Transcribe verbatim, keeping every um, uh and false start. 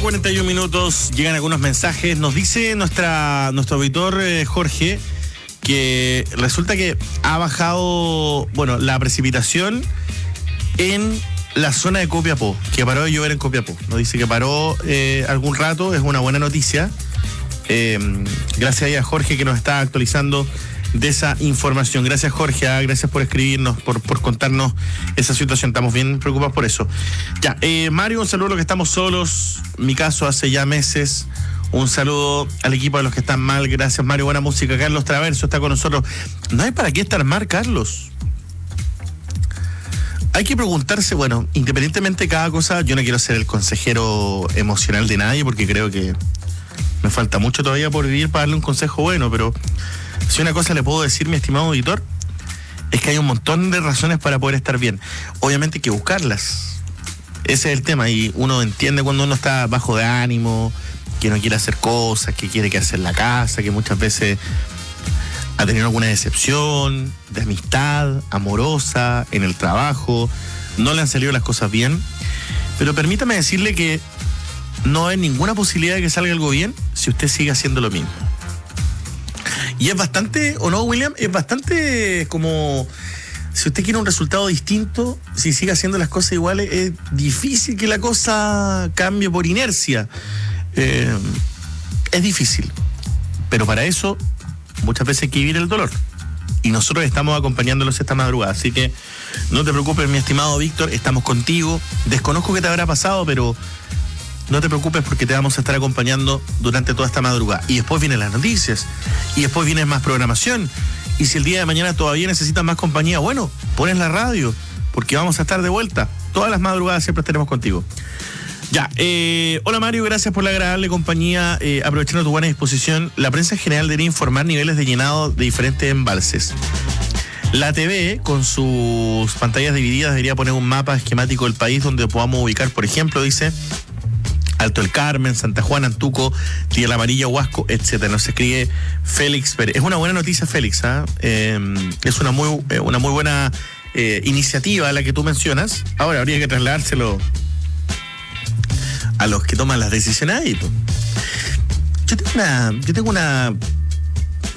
cuarenta y un minutos, llegan algunos mensajes. Nos dice nuestra nuestro auditor eh, Jorge que resulta que ha bajado, bueno, la precipitación en la zona de Copiapó, que paró de llover en Copiapó. Nos dice que paró eh, algún rato, es una buena noticia. Eh, gracias a Jorge que nos está actualizando de esa información. Gracias, Jorge, ah, gracias por escribirnos, por, por contarnos esa situación. Estamos bien preocupados por eso. Ya, eh, Mario, un saludo a los que estamos solos. Mi caso hace ya meses. Un saludo al equipo de los que están mal. Gracias, Mario. Buena música. Carlos Traverso está con nosotros. No hay para qué estar mal, Carlos. Hay que preguntarse, bueno, independientemente de cada cosa, yo no quiero ser el consejero emocional de nadie porque creo que me falta mucho todavía por vivir para darle un consejo bueno, pero si una cosa le puedo decir, mi estimado auditor, es que hay un montón de razones para poder estar bien. Obviamente hay que buscarlas. Ese es el tema, y uno entiende cuando uno está bajo de ánimo, que no quiere hacer cosas, que quiere quedarse en la casa, que muchas veces ha tenido alguna decepción de amistad, amorosa, en el trabajo, no le han salido las cosas bien. Pero permítame decirle que no hay ninguna posibilidad de que salga algo bien si usted sigue haciendo lo mismo. Y es bastante, ¿o no, William? Es bastante como, si usted quiere un resultado distinto, si sigue haciendo las cosas iguales, es difícil que la cosa cambie por inercia. Eh, es difícil. Pero para eso, muchas veces hay que vivir el dolor. Y nosotros estamos acompañándolos esta madrugada. Así que no te preocupes, mi estimado Víctor, estamos contigo. Desconozco qué te habrá pasado, pero no te preocupes porque te vamos a estar acompañando durante toda esta madrugada. Y después vienen las noticias. Y después viene más programación. Y si el día de mañana todavía necesitas más compañía, bueno, pones la radio, porque vamos a estar de vuelta. Todas las madrugadas siempre estaremos contigo. Ya, eh, hola Mario, gracias por la agradable compañía. Eh, aprovechando tu buena disposición, la prensa en general debería informar niveles de llenado de diferentes embalses. La T V, con sus pantallas divididas, debería poner un mapa esquemático del país donde podamos ubicar, por ejemplo, dice, Alto el Carmen, Santa Juana, Antuco, Tierra Amarilla, Huasco, etcétera. Nos escribe Félix Pérez. Es una buena noticia, Félix, ¿eh? Eh, es una muy, eh, una muy buena eh, iniciativa la que tú mencionas. Ahora habría que trasladárselo a los que toman las decisiones ahí. Yo tengo una, yo tengo una